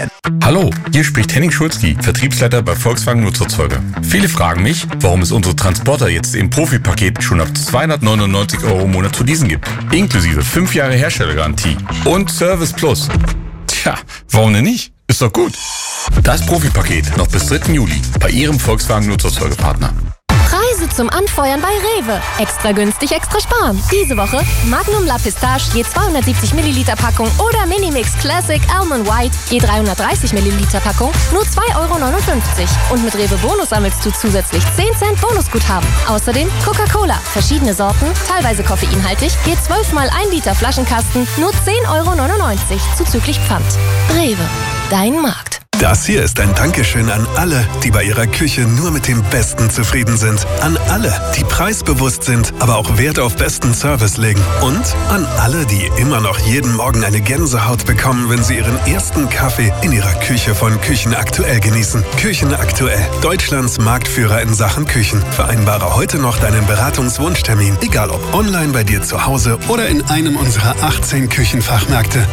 Hallo, hier spricht Henning Schulzki, Vertriebsleiter bei Volkswagen Nutzerzeuger. Viele fragen mich, warum es unsere Transporter jetzt im Profi-Paket schon ab 299 € im Monat zu leasen gibt. Inklusive 5 Jahre Herstellergarantie und Service Plus. Tja, warum denn nicht? Ist doch gut. Das Profi-Paket noch bis 3. Juli bei Ihrem Volkswagen Nutzerzeugerpartner. Preise zum Anfeuern bei Rewe. Extra günstig, extra sparen. Diese Woche Magnum La Pistache je 270 Milliliter Packung oder Minimix Classic Almond White je 330 Milliliter Packung nur 2,59 €. Und mit Rewe Bonus sammelst du zusätzlich 10 Cent Bonusguthaben. Außerdem Coca-Cola, verschiedene Sorten, teilweise koffeinhaltig, je 12 mal 1 Liter Flaschenkasten nur 10,99 € zuzüglich Pfand. Rewe, dein Markt. Das hier ist ein Dankeschön an alle, die bei ihrer Küche nur mit dem Besten zufrieden sind. An alle, die preisbewusst sind, aber auch Wert auf besten Service legen. Und an alle, die immer noch jeden Morgen eine Gänsehaut bekommen, wenn sie ihren ersten Kaffee in ihrer Küche von Küchen Aktuell genießen. Küchen Aktuell, Deutschlands Marktführer in Sachen Küchen. Vereinbare heute noch deinen Beratungswunschtermin, egal ob online bei dir zu Hause oder in einem unserer 18 Küchenfachmärkte.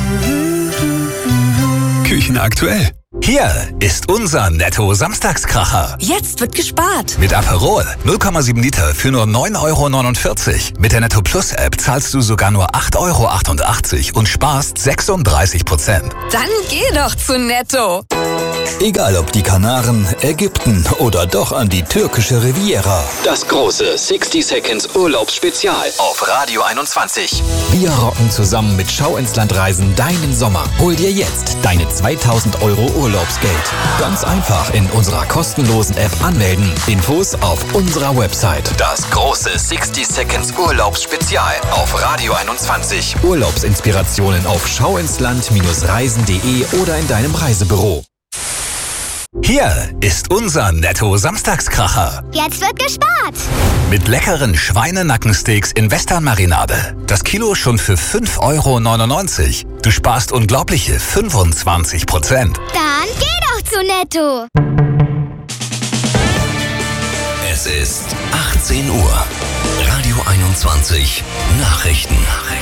Küchen Aktuell. Hier ist unser Netto-Samstagskracher. Jetzt wird gespart. Mit Aperol 0,7 Liter für nur 9,49 €. Mit der Netto Plus App zahlst du sogar nur 8,88 € und sparst 36%. Dann geh doch zu Netto. Egal ob die Kanaren, Ägypten oder doch an die türkische Riviera. Das große 60 Seconds Urlaubsspezial auf Radio 21. Wir rocken zusammen mit Schau ins Land Reisen deinen Sommer. Hol dir jetzt deine 2000 € Urlaubsgeld. Ganz einfach in unserer kostenlosen App anmelden. Infos auf unserer Website. Das große 60 Seconds Urlaubsspezial auf Radio 21. Urlaubsinspirationen auf schauinsland-reisen.de oder in deinem Reisebüro. Hier ist unser Netto-Samstagskracher. Jetzt wird gespart. Mit leckeren Schweinenackensteaks in Western-Marinade. Das Kilo schon für 5,99 €. Du sparst unglaubliche 25%. Dann geh doch zu Netto. Es ist 18 Uhr. Radio 21 Nachrichten.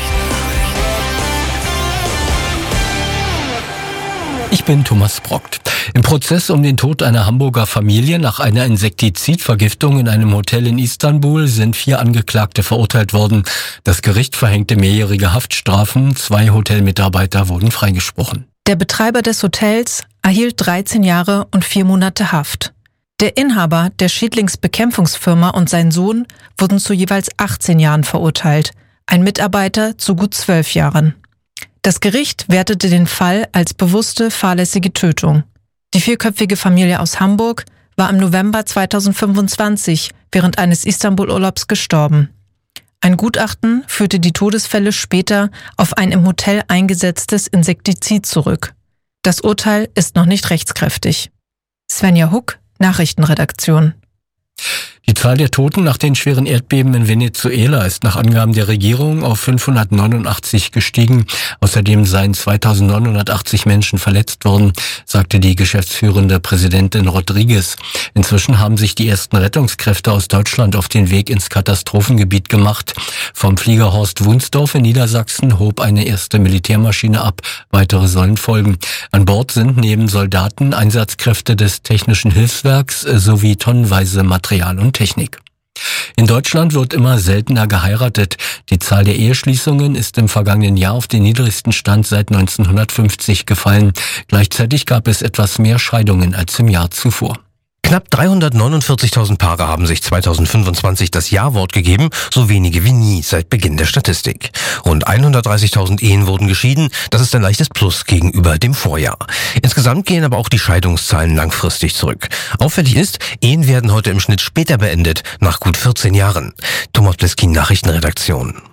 Ich bin Thomas Brockt. Im Prozess um den Tod einer Hamburger Familie nach einer Insektizidvergiftung in einem Hotel in Istanbul sind 4 Angeklagte verurteilt worden. Das Gericht verhängte mehrjährige Haftstrafen. 2 Hotelmitarbeiter wurden freigesprochen. Der Betreiber des Hotels erhielt 13 Jahre und 4 Monate Haft. Der Inhaber der Schädlingsbekämpfungsfirma und sein Sohn wurden zu jeweils 18 Jahren verurteilt. Ein Mitarbeiter zu gut 12 Jahren. Das Gericht wertete den Fall als bewusste, fahrlässige Tötung. Die 4-köpfige Familie aus Hamburg war im November 2025 während eines Istanbul-Urlaubs gestorben. Ein Gutachten führte die Todesfälle später auf ein im Hotel eingesetztes Insektizid zurück. Das Urteil ist noch nicht rechtskräftig. Svenja Huck, Nachrichtenredaktion. Die Zahl der Toten nach den schweren Erdbeben in Venezuela ist nach Angaben der Regierung auf 589 gestiegen. Außerdem seien 2980 Menschen verletzt worden, sagte die geschäftsführende Präsidentin Rodriguez. Inzwischen haben sich die ersten Rettungskräfte aus Deutschland auf den Weg ins Katastrophengebiet gemacht. Vom Flieger Horst Wunsdorf in Niedersachsen hob eine erste Militärmaschine ab. Weitere sollen folgen. An Bord sind neben Soldaten Einsatzkräfte des Technischen Hilfswerks sowie tonnenweise Material und Technik. In Deutschland wird immer seltener geheiratet. Die Zahl der Eheschließungen ist im vergangenen Jahr auf den niedrigsten Stand seit 1950 gefallen. Gleichzeitig gab es etwas mehr Scheidungen als im Jahr zuvor. Knapp 349.000 Paare haben sich 2025 das Ja-Wort gegeben, so wenige wie nie seit Beginn der Statistik. Rund 130.000 Ehen wurden geschieden, das ist ein leichtes Plus gegenüber dem Vorjahr. Insgesamt gehen aber auch die Scheidungszahlen langfristig zurück. Auffällig ist, Ehen werden heute im Schnitt später beendet, nach gut 14 Jahren. Thomas Bleskin, Nachrichtenredaktion.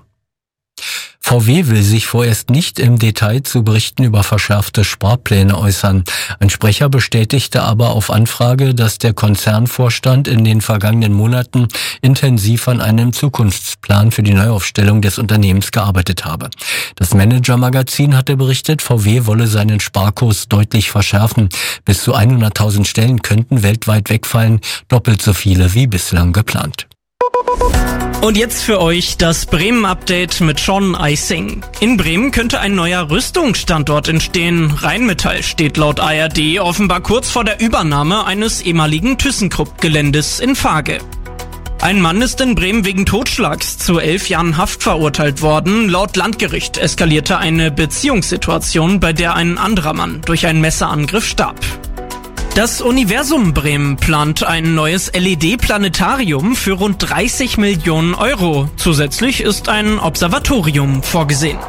VW will sich vorerst nicht im Detail zu Berichten über verschärfte Sparpläne äußern. Ein Sprecher bestätigte aber auf Anfrage, dass der Konzernvorstand in den vergangenen Monaten intensiv an einem Zukunftsplan für die Neuaufstellung des Unternehmens gearbeitet habe. Das Manager-Magazin hatte berichtet, VW wolle seinen Sparkurs deutlich verschärfen. Bis zu 100.000 Stellen könnten weltweit wegfallen, doppelt so viele wie bislang geplant. Und jetzt für euch das Bremen-Update mit Sean Eising. In Bremen könnte ein neuer Rüstungsstandort entstehen. Rheinmetall steht laut ARD offenbar kurz vor der Übernahme eines ehemaligen ThyssenKrupp-Geländes in Fage. Ein Mann ist in Bremen wegen Totschlags zu 11 Jahren Haft verurteilt worden. Laut Landgericht eskalierte eine Beziehungssituation, bei der ein anderer Mann durch einen Messerangriff starb. Das Universum Bremen plant ein neues LED-Planetarium für rund 30 Millionen Euro. Zusätzlich ist ein Observatorium vorgesehen.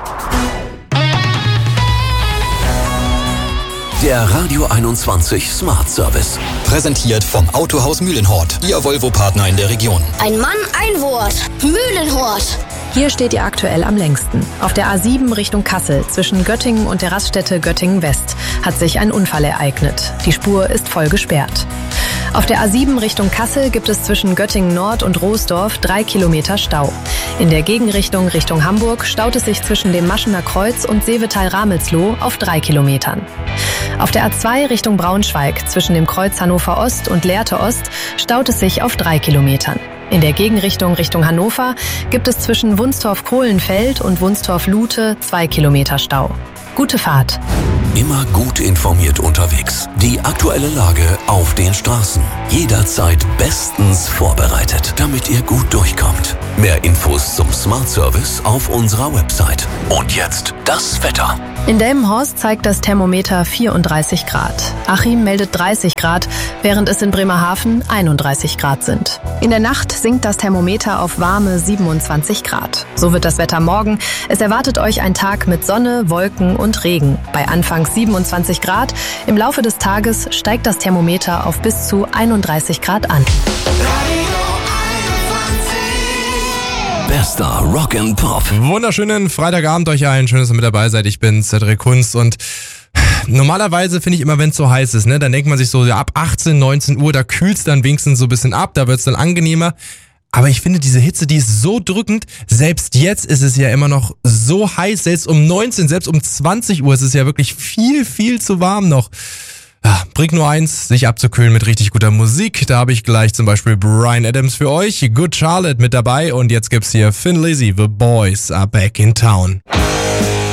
Der Radio 21 Smart Service. Präsentiert vom Autohaus Mühlenhort, Ihr Volvo-Partner in der Region. Ein Mann, ein Wort. Mühlenhort. Hier steht ihr aktuell am längsten. Auf der A7 Richtung Kassel zwischen Göttingen und der Raststätte Göttingen-West hat sich ein Unfall ereignet. Die Spur ist voll gesperrt. Auf der A7 Richtung Kassel gibt es zwischen Göttingen-Nord und Roosdorf 3 Kilometer Stau. In der Gegenrichtung Richtung Hamburg staut es sich zwischen dem Maschener Kreuz und Seevetal-Ramelsloh auf 3 Kilometern. Auf der A2 Richtung Braunschweig zwischen dem Kreuz Hannover Ost und Lehrte Ost staut es sich auf 3 Kilometern. In der Gegenrichtung Richtung Hannover gibt es zwischen Wunstorf-Kohlenfeld und Wunstorf-Lute 2 Kilometer Stau. Gute Fahrt. Immer gut informiert unterwegs. Die aktuelle Lage auf den Straßen. Jederzeit bestens vorbereitet, damit ihr gut durchkommt. Mehr Infos zum Smart Service auf unserer Website. Und jetzt das Wetter. In Delmenhorst zeigt das Thermometer 34 Grad. Achim meldet 30 Grad, während es in Bremerhaven 31 Grad sind. In der Nacht sinkt das Thermometer auf warme 27 Grad. So wird das Wetter morgen. Es erwartet euch ein Tag mit Sonne, Wolken und Regen. Bei anfangs 27 Grad. Im Laufe des Tages steigt das Thermometer auf bis zu 31 Grad an. Bester Rock and Pop. Wunderschönen Freitagabend euch allen. Schön, dass ihr mit dabei seid. Ich bin Cedric Kunz und normalerweise finde ich immer, wenn es so heiß ist, ne, dann denkt man sich so, ja, ab 18, 19 Uhr, da kühlt es dann wenigstens so ein bisschen ab, da wird es dann angenehmer. Aber ich finde, diese Hitze, die ist so drückend. Selbst jetzt ist es ja immer noch so heiß. Selbst um 19, selbst um 20 Uhr ist es ja wirklich viel, viel zu warm noch. Ja, bringt nur eins, sich abzukühlen mit richtig guter Musik. Da habe ich gleich zum Beispiel Bryan Adams für euch, Good Charlotte mit dabei und jetzt gibt's hier Thin Lizzy, The Boys Are Back in Town.